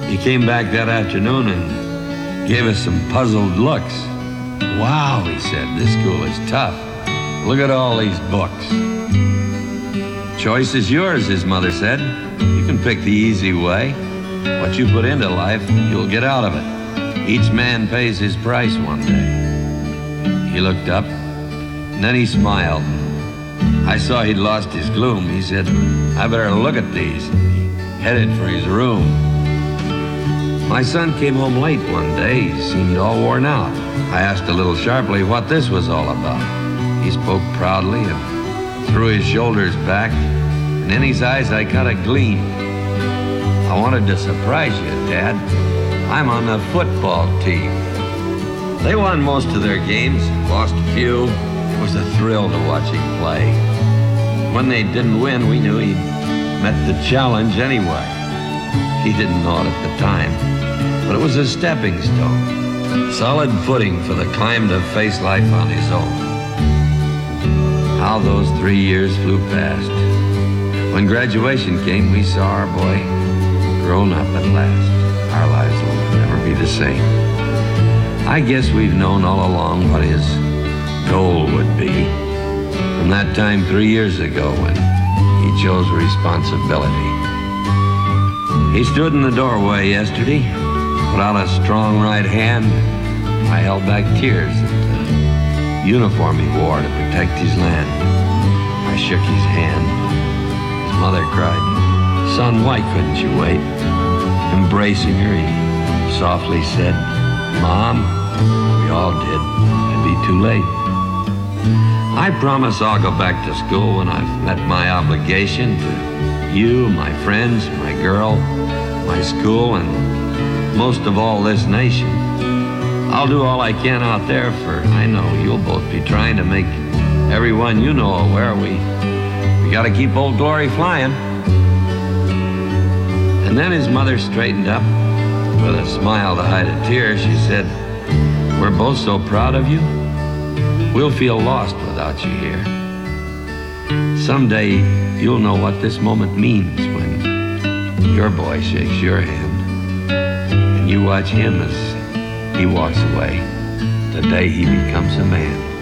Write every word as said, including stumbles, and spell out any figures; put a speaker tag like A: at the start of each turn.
A: He came back that afternoon and gave us some puzzled looks. "Wow," he said, "this school is tough. Look at all these books." "Choice is yours," his mother said. "You can pick the easy way. What you put into life, you'll get out of it. Each man pays his price one day." He looked up, and then he smiled. I saw he'd lost his gloom. He said, "I better look at these." He headed for his room. My son came home late one day. He seemed all worn out. I asked a little sharply what this was all about. He spoke proudly and threw his shoulders back, and in his eyes I caught a gleam. "I wanted to surprise you, Dad. I'm on the football team." They won most of their games, lost a few. It was a thrill to watch him play. When they didn't win, we knew he'd met the challenge anyway. He didn't know it at the time, but it was a stepping stone, solid footing for the climb to face life on his own. How those three years flew past. When graduation came, we saw our boy grown up at last. Our lives will never be the same. I guess we've known all along what his goal would be. From that time three years ago when he chose responsibility. He stood in the doorway yesterday, put out a strong right hand. I held back tears at the uniform he wore to protect his land. I shook his hand. His mother cried, "Son, why couldn't you wait?" Embracing her, he softly said, "Mom, we all did. It'd be too late." I promise I'll go back to school when I've met my obligation to you, my friends, my girl, my school, and most of all, this nation. I'll do all I can out there, for I know you'll both be trying to make everyone you know aware we, we gotta keep Old Glory flying. And then his mother straightened up. With a smile to hide a tear, she said, "We're both so proud of you. We'll feel lost without you here. Someday you'll know what this moment means when your boy shakes your hand and you watch him as he walks away the day he becomes a man."